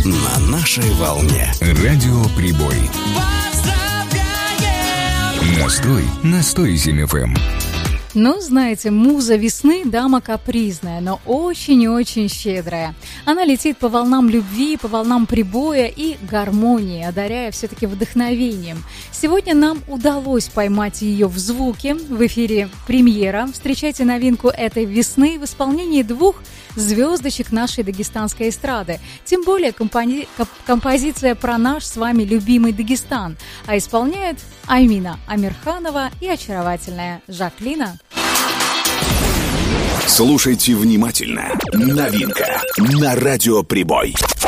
на нашей волне. Радио Прибой. Настой ЗИМ-ФМ. Ну, знаете, муза весны – дама капризная, но очень и очень щедрая. Она летит по волнам любви, по волнам прибоя и гармонии, одаряя все-таки вдохновением. Сегодня нам удалось поймать ее в звуке. В эфире премьера. Встречайте новинку этой весны в исполнении двух звездочек нашей дагестанской эстрады. Тем более композиция про наш с вами любимый Дагестан. А исполняют Аймина Амирханова и очаровательная Жаклина. Слушайте внимательно. Новинка на Радио Прибой.